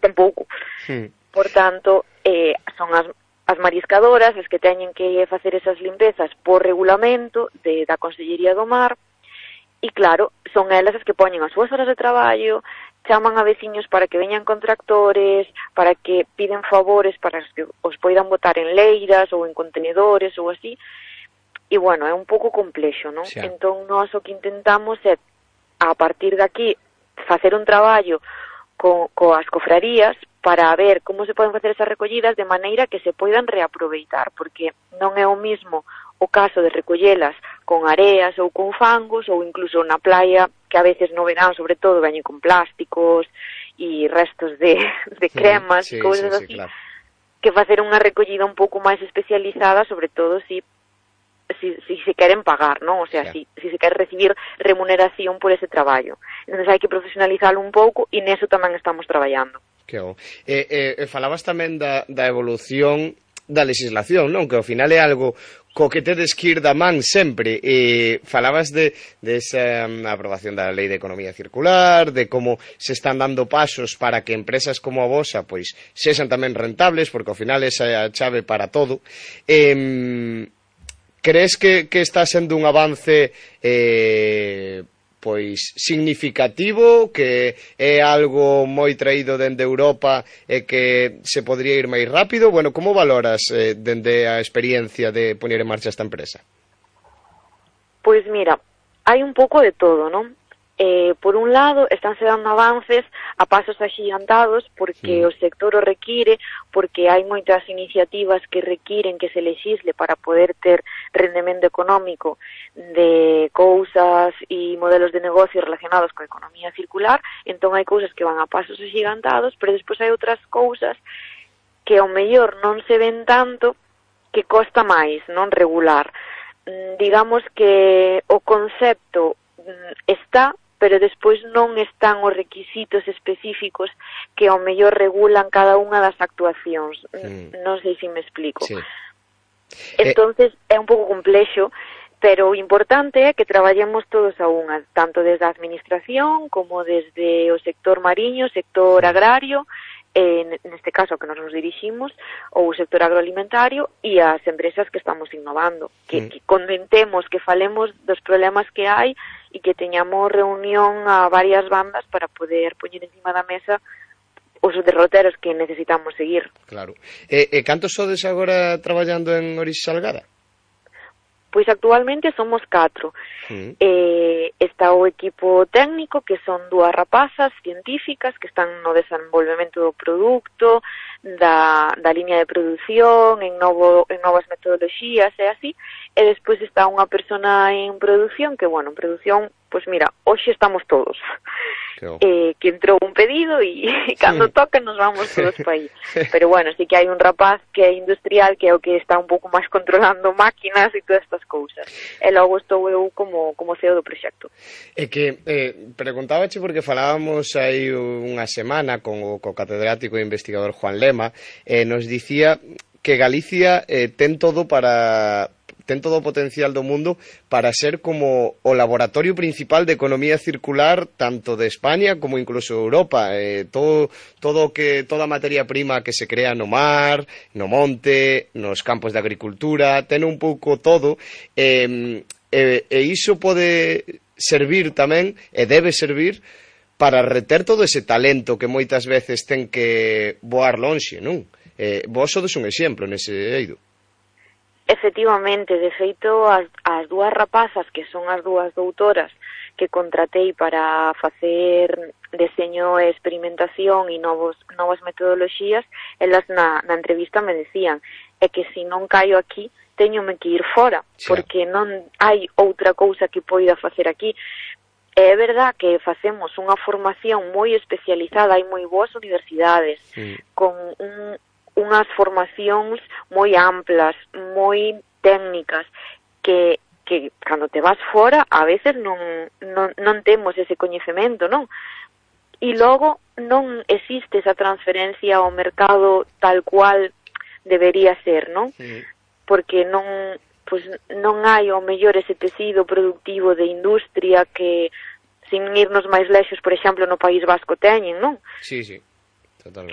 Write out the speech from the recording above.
tampouco. Por tanto, son as mariscadoras as que teñen que facer esas limpezas por regulamento da Consellería do Mar, e claro, son elas as que poñen as súas horas de traballo, chaman a veciños para que veñan con tractores, para que piden favores para que os poidan botar en leiras ou en contenedores ou así, e bueno, é un pouco complexo, non? Xa. Entón, nós o que intentamos é, a partir de aquí, facer un traballo coas cofrarías para ver como se poden facer esas recollidas de maneira que se poidan reaproveitar, porque non é o mismo o caso de recollelas con areas ou con fangos, ou incluso na playa, que a veces no verán, sobre todo, veñen con plásticos e restos de cremas e cousas así, claro, que facer unha recollida un pouco máis especializada, sobre todo si se queren pagar, non? O sea, si se quere recibir remuneración por ese traballo. Entón, hai que profesionalizalo un pouco e neso tamén estamos traballando. Que bom. Falabas tamén da evolución da legislación, non? Que ao final é algo co que tedes que ir da man sempre. Falabas de esa aprobación da Lei de Economía Circular, de como se están dando pasos para que empresas como a vosa pois sexan tamén rentables, porque ao final esa é a chave para todo. Crees que está sendo un avance pois significativo, que é algo moi traído dende Europa e que se podría ir máis rápido? Bueno, como valoras dende a experiencia de poñer en marcha esta empresa? Pois mira, hai un pouco de todo, non? Por un lado, estánse dando avances a pasos axigantados porque o sector o require, porque hai moitas iniciativas que requiren que se lexisle para poder ter rendemento económico de cousas e modelos de negocio relacionados coa economía circular. Entón hai cousas que van a pasos axigantados, pero despois hai outras cousas que ao mellor non se ven tanto, que costa máis non regular. Digamos que o concepto está, pero despois non están os requisitos específicos que ao mellor regulan cada unha das actuacións. Non sei se me explico. Sí. Entonces, é un pouco complexo, pero o importante é que traballemos todos a unha, tanto desde a administración como desde o sector mariño, sector agrario, neste caso que nos diriximos, ou o sector agroalimentario e as empresas que estamos innovando, que comentemos, que falemos dos problemas que hai e que teñamos reunión a varias bandas para poder poñer encima da mesa os derroteros que necesitamos seguir. Claro. Cantos sodes agora traballando en Orixe Salgada? Pois actualmente somos 4. Está o equipo técnico, que son 2 rapazas científicas que están no desenvolvemento do produto, da liña de produción, en novas metodoloxías e así, e despois está unha persona en produción, que, bueno, en produción, pois mira, hoxe estamos todos. Que entrou un pedido e cando toca nos vamos todos para aí. Pero bueno, sí que hai un rapaz que é industrial, que é o que está un pouco máis controlando máquinas e todas estas cousas. E logo estou eu como CEO do proxecto. É que preguntábache porque falábamos aí unha semana con o catedrático e investigador Juan Lema, nos dicía que Galicia ten todo o potencial do mundo para ser como o laboratorio principal de economía circular tanto de España como incluso Europa. Toda a materia prima que se crea no mar, no monte, nos campos de agricultura, ten un pouco todo, e iso pode servir tamén, e debe servir, para reter todo ese talento que moitas veces ten que voar lonxe, non? Vos sodes un exemplo nese eido. Efectivamente, de feito, as 2 rapazas, que son as 2 doutoras que contratei para facer deseño e experimentación e novas metodoloxías, elas na entrevista me decían que se non caio aquí, teñome que ir fora, porque non hai outra cousa que poida facer aquí. É verdad que facemos unha formación moi especializada, hai moi boas universidades, con unhas formacións moi amplas, moi técnicas, que cando te vas fora a veces non temos ese coñecemento, non? E logo non existe esa transferencia ao mercado tal cual debería ser, non? Porque non hai ao mellor ese tecido productivo de industria que, sin irnos máis lexos, por exemplo, no País Vasco teñen, non? Sí, totalmente.